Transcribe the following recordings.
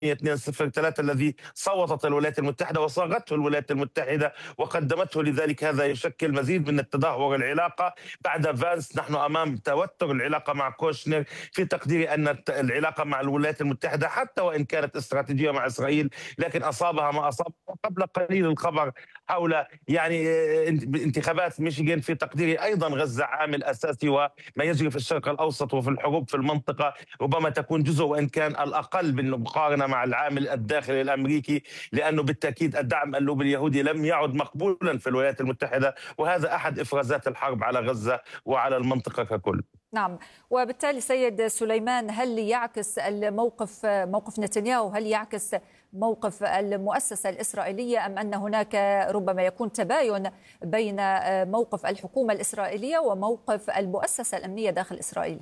203 الذي صوتت الولايات المتحدة وصاغته الولايات المتحدة وقدمته. لذلك هذا يشكل مزيد من التدهور العلاقة بعد فانس. نحن أمام توتر العلاقة مع كوشنر. في تقديري أن العلاقة مع الولايات المتحدة حتى وإن كانت استراتيجية مع إسرائيل لكن أصابها ما أصاب. قبل قليل الخبر حول انتخابات ميشيغان. في تقديري أيضا غزة عامل أساسي، وما يجري في الشرق الأوسط وفي الحروب في المنطقة ربما تكون جزء وإن كان الأقل بالمقارنة مع العامل الداخلي الأمريكي، لأنه بالتأكيد الدعم اللوبي اليهودي لم يعد مقبولا في الولايات المتحدة، وهذا أحد إفرازات الحرب على غزة وعلى المنطقة ككل. نعم، وبالتالي سيد سليمان، هل يعكس موقف نتنياهو، هل يعكس موقف المؤسسة الإسرائيلية، أم أن هناك ربما يكون تباين بين موقف الحكومة الإسرائيلية وموقف المؤسسة الأمنية داخل إسرائيل؟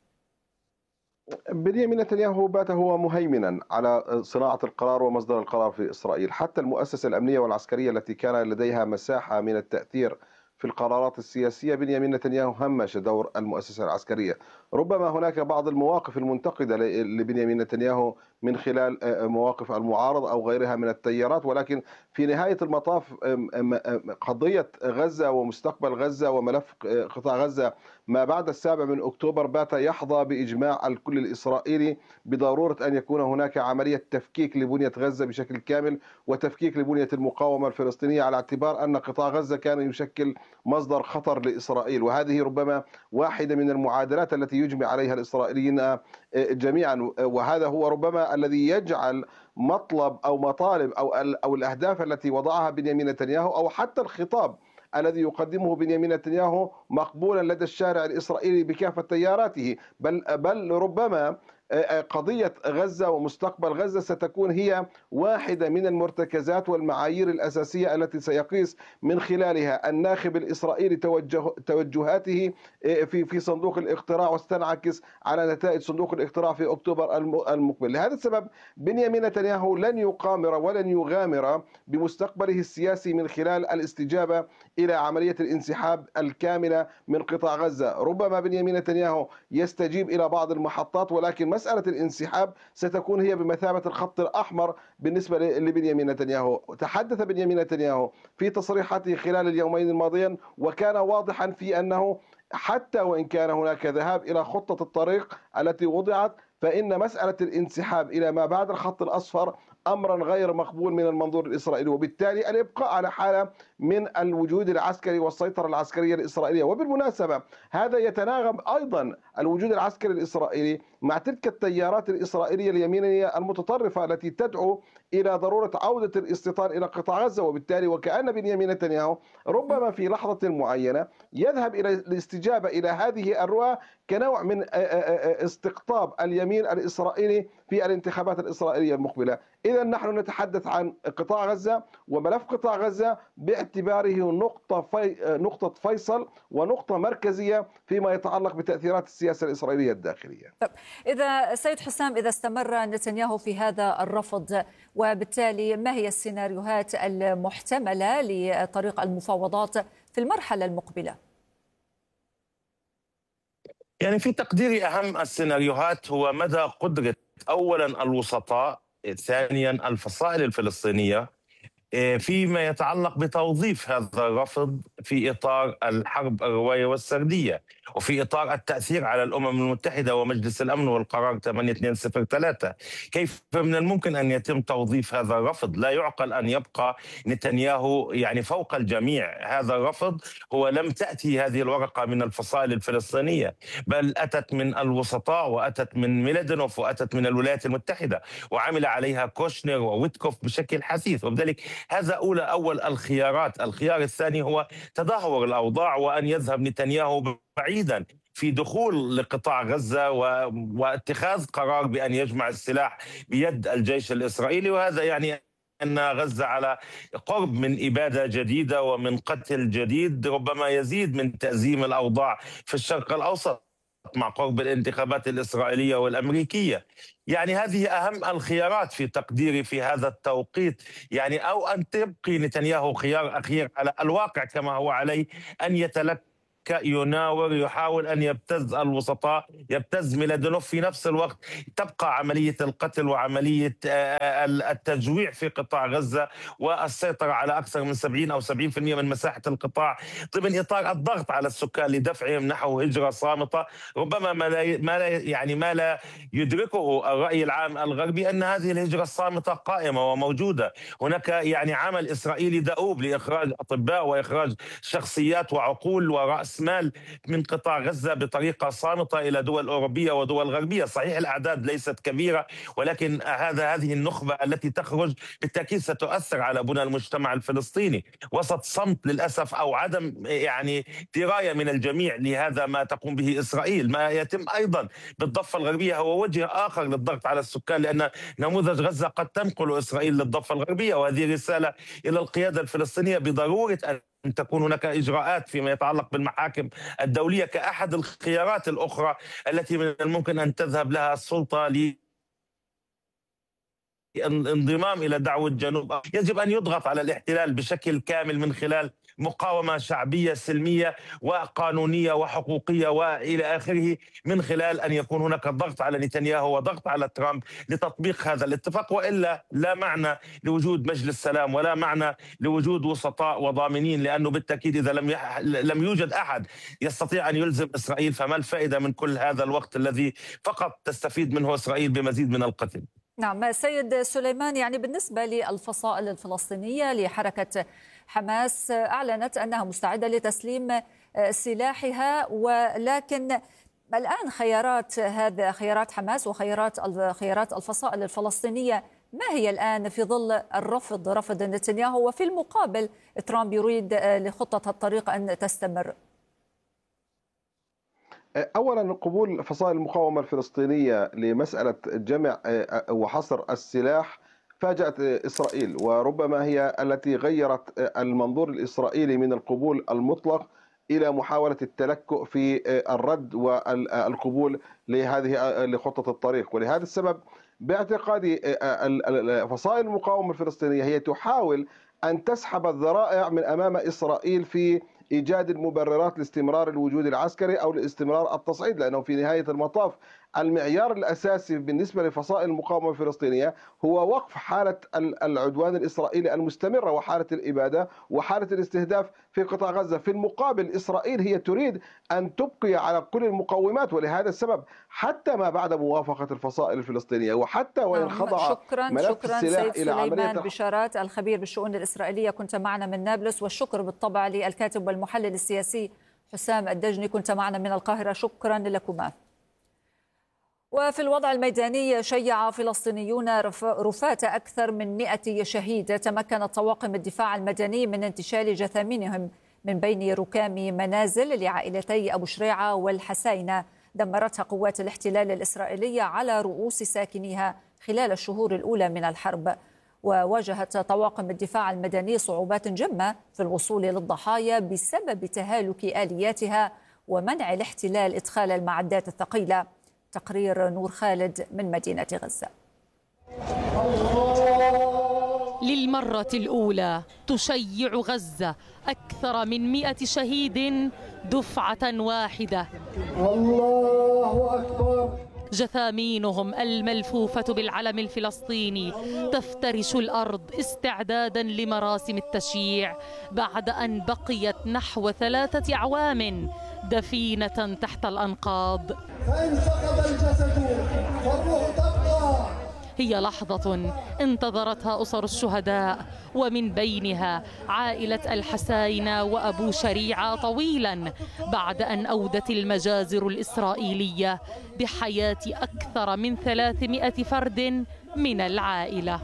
بنيامين نتنياهو بات هو مهيمنا على صناعة القرار ومصدر القرار في إسرائيل. حتى المؤسسة الأمنية والعسكرية التي كان لديها مساحة من التأثير في القرارات السياسية، بنيامين نتنياهو همش دور المؤسسة العسكرية. ربما هناك بعض المواقف المنتقدة لبنيامين نتنياهو من خلال مواقف المعارض أو غيرها من التيارات، ولكن في نهاية المطاف قضية غزة ومستقبل غزة وملف قطاع غزة ما بعد 7 أكتوبر بات يحظى بإجماع الكل الإسرائيلي بضرورة أن يكون هناك عملية تفكيك لبنية غزة بشكل كامل وتفكيك لبنية المقاومة الفلسطينية، على اعتبار أن قطاع غزة كان يشكل مصدر خطر لإسرائيل. وهذه ربما واحدة من المعادلات التي يجمع عليها الإسرائيليين جميعا، وهذا هو ربما الذي يجعل مطلب أو مطالب أو الأهداف التي وضعها بنيامين نتنياهو أو حتى الخطاب الذي يقدمه بنيامين نتنياهو مقبولا لدى الشارع الإسرائيلي بكافة تياراته. بل ربما قضية غزة ومستقبل غزة ستكون هي واحدة من المرتكزات والمعايير الأساسية التي سيقيس من خلالها الناخب الإسرائيلي توجهاته في صندوق الاقتراع، وستنعكس على نتائج صندوق الاقتراع في أكتوبر المقبل. لهذا السبب بنيامين نتنياهو لن يقامر ولن يغامر بمستقبله السياسي من خلال الاستجابة إلى عملية الانسحاب الكاملة من قطاع غزة. ربما بنيامين نتنياهو يستجيب إلى بعض المحطات، ولكن مسألة الانسحاب ستكون هي بمثابة الخط الأحمر بالنسبة لبنيامين نتنياهو. تحدث بنيامين نتنياهو في تصريحاته خلال اليومين الماضيين وكان واضحا في أنه حتى وإن كان هناك ذهاب إلى خطة الطريق التي وضعت، فإن مسألة الانسحاب إلى ما بعد الخط الأصفر أمرا غير مقبول من المنظور الإسرائيلي، وبالتالي الإبقاء على حالة من الوجود العسكري والسيطرة العسكرية الإسرائيلية. وبالمناسبة هذا يتناغم أيضا الوجود العسكري الإسرائيلي مع تلك التيارات الإسرائيلية اليمينية المتطرفة التي تدعو إلى ضرورة عودة الاستيطان إلى قطاع غزة. وبالتالي وكأن بنيامين نتنياهو ربما في لحظة معينة يذهب إلى الاستجابة إلى هذه الرؤى كنوع من استقطاب اليمين الإسرائيلي في الانتخابات الإسرائيلية المقبلة. إذا نحن نتحدث عن قطاع غزة وملف قطاع غزة باعتباره نقطة فيصل ونقطة مركزية فيما يتعلق بتأثيرات السياسة الإسرائيلية الداخلية. طب إذا سيد حسام، إذا استمر نتنياهو في هذا الرفض، وبالتالي ما هي السيناريوهات المحتملة لطريق المفاوضات في المرحلة المقبلة؟ يعني في تقديري أهم السيناريوهات هو مدى قدرة أولا الوسطاء، ثانيا الفصائل الفلسطينية فيما يتعلق بتوظيف هذا الرفض في إطار الحرب الرواية والسردية، وفي إطار التأثير على الأمم المتحدة ومجلس الأمن والقرار 8203. كيف من الممكن أن يتم توظيف هذا الرفض؟ لا يعقل أن يبقى نتنياهو يعني فوق الجميع. هذا الرفض هو لم تأتي هذه الورقة من الفصائل الفلسطينية، بل أتت من الوسطاء وأتت من ميلادينوف وأتت من الولايات المتحدة، وعمل عليها كوشنر وويتكوف بشكل حثيث. وبذلك هذا أول الخيارات. الخيار الثاني هو تدهور الأوضاع وأن يذهب نتنياهو بعيدا في دخول لقطاع غزة واتخاذ قرار بأن يجمع السلاح بيد الجيش الإسرائيلي، وهذا يعني أن غزة على قرب من إبادة جديدة ومن قتل جديد ربما يزيد من تأزيم الأوضاع في الشرق الأوسط مع قرب الانتخابات الإسرائيلية والأمريكية. يعني هذه أهم الخيارات في تقديري في هذا التوقيت، يعني أو أن تبقي نتنياهو خيار أخير على الواقع كما هو عليه، أن يتلقى يناور، يحاول أن يبتز الوسطاء، يبتز ميلادينوف. في نفس الوقت تبقى عملية القتل وعملية التجويع في قطاع غزة والسيطرة على أكثر من 70 أو 70% من مساحة القطاع ضمن إطار الضغط على السكان لدفعهم نحو هجرة صامتة. ربما ما لا يدركه الرأي العام الغربي أن هذه الهجرة الصامتة قائمة وموجودة. هناك عمل إسرائيلي دؤوب لإخراج أطباء وإخراج شخصيات وعقول ورأس مال من قطاع غزة بطريقة صامتة إلى دول أوروبية ودول غربية. صحيح الأعداد ليست كبيرة، ولكن هذه النخبة التي تخرج بالتأكيد ستؤثر على بنى المجتمع الفلسطيني وسط صمت للأسف أو عدم دراية من الجميع لهذا ما تقوم به إسرائيل. ما يتم أيضا بالضفة الغربية هو وجه آخر للضغط على السكان، لأن نموذج غزة قد تنقل إسرائيل للضفة الغربية، وهذه رسالة إلى القيادة الفلسطينية بضرورة أن تكون هناك إجراءات فيما يتعلق بالمحاكم الدولية كأحد الخيارات الأخرى التي من الممكن أن تذهب لها السلطة الانضمام إلى دعوة جنوب. يجب أن يضغط على الاحتلال بشكل كامل من خلال مقاومة شعبية سلمية وقانونية وحقوقية وإلى آخره، من خلال أن يكون هناك ضغط على نتنياهو وضغط على ترامب لتطبيق هذا الاتفاق، وإلا لا معنى لوجود مجلس سلام ولا معنى لوجود وسطاء وضامنين، لأنه بالتأكيد إذا لم يوجد أحد يستطيع أن يلزم إسرائيل فما الفائدة من كل هذا الوقت الذي فقط تستفيد منه إسرائيل بمزيد من القتل. نعم سيد سليمان، بالنسبة للفصائل الفلسطينية لحركة حماس أعلنت أنها مستعدة لتسليم سلاحها، ولكن الآن خيارات حماس وخيارات الفصائل الفلسطينية ما هي الآن في ظل رفض نتنياهو، وفي المقابل ترامب يريد لخطة الطريق أن تستمر؟ أولا قبول فصائل المقاومة الفلسطينية لمسألة جمع وحصر السلاح فاجأت إسرائيل، وربما هي التي غيرت المنظور الإسرائيلي من القبول المطلق إلى محاولة التلكؤ في الرد والقبول لخطة الطريق. ولهذا السبب باعتقادي فصائل المقاومة الفلسطينية هي تحاول أن تسحب الذرائع من أمام إسرائيل في إيجاد المبررات لاستمرار الوجود العسكري أو لاستمرار التصعيد، لأنه في نهاية المطاف المعيار الأساسي بالنسبة لفصائل المقاومة الفلسطينية هو وقف حالة العدوان الإسرائيلي المستمرة وحالة الإبادة وحالة الاستهداف في قطاع غزة. في المقابل إسرائيل هي تريد أن تبقي على كل المقومات، ولهذا السبب حتى ما بعد موافقة الفصائل الفلسطينية وحتى وإن خضع ملف السلاح إلى عملية بشارات الخبير بالشؤون الإسرائيلية كنت معنا من نابلس، والشكر بالطبع للكاتب والمحلل السياسي حسام الدجني كنت معنا من القاهرة، شكرا لكما. وفي الوضع الميداني شيع فلسطينيون رفاة أكثر من 100 شهيد تمكنت طواقم الدفاع المدني من انتشال جثامينهم من بين ركام منازل لعائلتي أبو شريعة والحساينة دمرتها قوات الاحتلال الإسرائيلية على رؤوس ساكنيها خلال الشهور الأولى من الحرب. وواجهت طواقم الدفاع المدني صعوبات جمة في الوصول للضحايا بسبب تهالك آلياتها ومنع الاحتلال إدخال المعدات الثقيلة. تقرير نور خالد من مدينة غزة. للمرة الأولى تشيع غزة أكثر من 100 شهيد دفعة واحدة. الله أكبر. جثامينهم الملفوفة بالعلم الفلسطيني تفترش الأرض استعدادا لمراسم التشييع بعد أن بقيت نحو 3 أعوام دفينة تحت الأنقاض. فإن سقط الجسد فالروح تبقى. هي لحظة انتظرتها أسر الشهداء، ومن بينها عائلة الحساينة وأبو شريعة طويلا بعد أن أودت المجازر الإسرائيلية بحياة أكثر من 300 فرد من العائلة.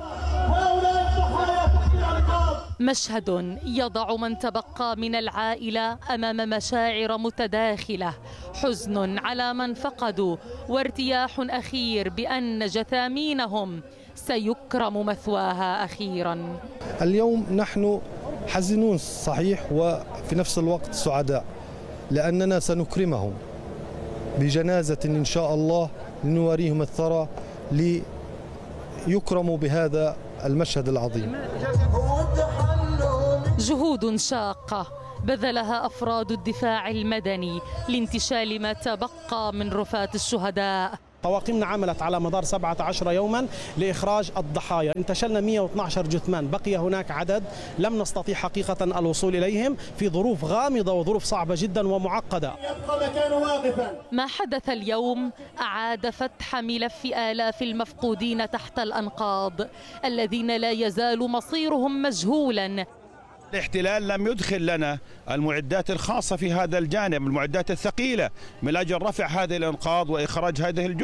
مشهد يضع من تبقى من العائلة أمام مشاعر متداخلة، حزن على من فقدوا وارتياح أخير بأن جثامينهم سيكرم مثواها أخيرا. اليوم نحن حزنون صحيح وفي نفس الوقت سعداء، لأننا سنكرمهم بجنازة إن شاء الله لنواريهم الثرى ليكرموا بهذا المشهد العظيم. جهود شاقة بذلها أفراد الدفاع المدني لانتشال ما تبقى من رفات الشهداء. طواقمنا عملت على مدار 17 يوما لإخراج الضحايا، انتشلنا 112 جثمان، بقي هناك عدد لم نستطيع حقيقة الوصول إليهم في ظروف غامضة وظروف صعبة جدا ومعقدة. ما حدث اليوم أعاد فتح ملف آلاف المفقودين تحت الأنقاض الذين لا يزال مصيرهم مجهولا. الاحتلال لم يدخل لنا المعدات الخاصة في هذا الجانب، المعدات الثقيلة من أجل رفع هذه الأنقاض وإخراج هذه الجثث.